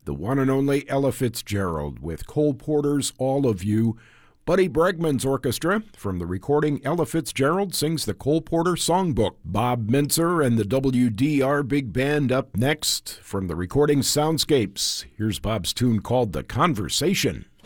the one and only Ella Fitzgerald with Cole Porter's All of You. Buddy Bregman's orchestra. From the recording, Ella Fitzgerald sings the Cole Porter Songbook. Bob Mintzer and the WDR Big Band up next. From the recording, Soundscapes. Here's Bob's tune called The Conversation.